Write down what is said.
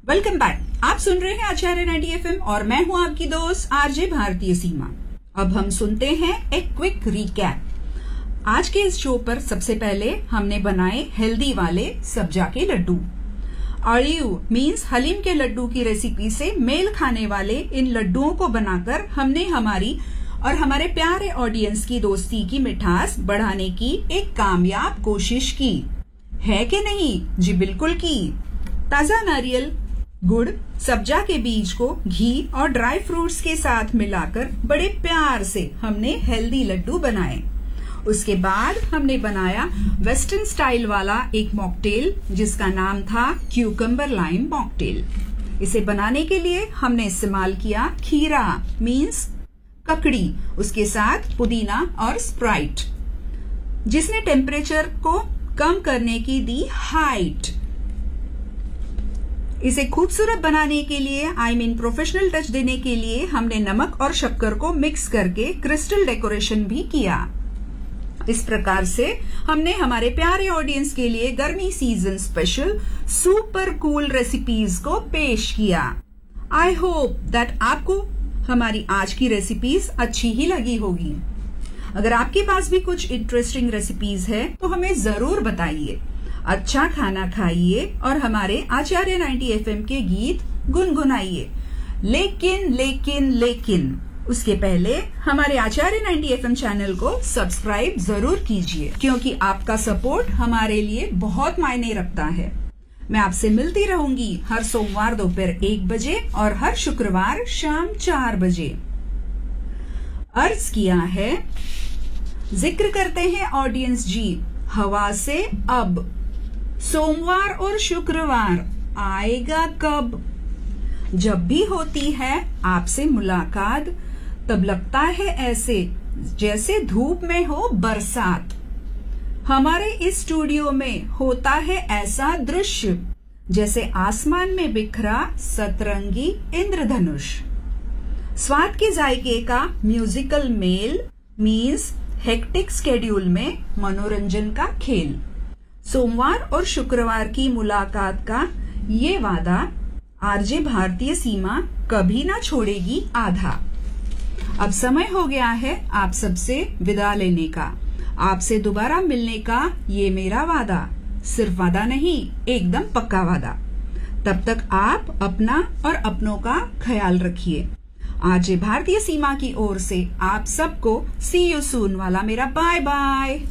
Welcome back. आप सुन रहे हैं आचार्य 90 FM और मैं हूं आपकी दोस्त आरजे भारतीय सीमा। अब हम सुनते हैं एक क्विक रिकैप। आज के इस शो पर सबसे पहले हमने बनाए हेल्दी वाले सब्जा के लड्डू। अड़ियू मीन्स हलीम के लड्डू की रेसिपी से मेल खाने वाले इन लड्डुओं को बनाकर हमने हमारी और हमारे प्यारे ऑडियंस की दोस्ती की मिठास बढ़ाने की एक कामयाब कोशिश की है कि नहीं? जी बिल्कुल की। ताजा नारियल, गुड़, सब्जा के बीज को घी और ड्राई फ्रूट्स के साथ मिलाकर बड़े प्यार से हमने हेल्दी लड्डू बनाए। उसके बाद हमने बनाया वेस्टर्न स्टाइल वाला एक मॉकटेल जिसका नाम था क्यूकम्बर लाइम मॉकटेल। इसे बनाने के लिए हमने इस्तेमाल किया खीरा मीन्स ककड़ी, उसके साथ पुदीना और स्प्राइट, जिसने टेम्परेचर को कम करने की दी हाइट। इसे खूबसूरत बनाने के लिए प्रोफेशनल टच देने के लिए हमने नमक और शक्कर को मिक्स करके क्रिस्टल डेकोरेशन भी किया। इस प्रकार से हमने हमारे प्यारे ऑडियंस के लिए गर्मी season special super cool recipes को पेश किया। आई होप दैट आपको हमारी आज की रेसिपीज अच्छी ही लगी होगी। अगर आपके पास भी कुछ इंटरेस्टिंग रेसिपीज है तो हमें जरूर बताइए। अच्छा खाना खाइए और हमारे आचार्य 90 FM के गीत गुनगुनाइए। लेकिन उसके पहले हमारे आचार्य 90 FM चैनल को सब्सक्राइब जरूर कीजिए, क्योंकि आपका सपोर्ट हमारे लिए बहुत मायने रखता है। मैं आपसे मिलती रहूंगी हर सोमवार दोपहर 1 बजे और हर शुक्रवार शाम 4 बजे। अर्ज किया है, जिक्र करते हैं ऑडियंस जी हवा से अब, सोमवार और शुक्रवार आएगा कब? जब भी होती है आपसे मुलाकात तब लगता है ऐसे जैसे धूप में हो बरसात। हमारे इस स्टूडियो में होता है ऐसा दृश्य जैसे आसमान में बिखरा सतरंगी इंद्रधनुष। स्वाद के जायके का musical mail means hectic schedule में मनोरंजन का खेल। सोमवार और शुक्रवार की मुलाकात का ये वादा आरजे भारतीय सीमा कभी ना छोड़ेगी आधा। अब समय हो गया है आप सबसे विदा लेने का। आपसे दोबारा मिलने का ये मेरा वादा, सिर्फ वादा नहीं एकदम पक्का वादा। तब तक आप अपना और अपनों का ख्याल रखिए। आरजे भारतीय सीमा की ओर से आप सबको सी यू सून वाला मेरा बाय बाय।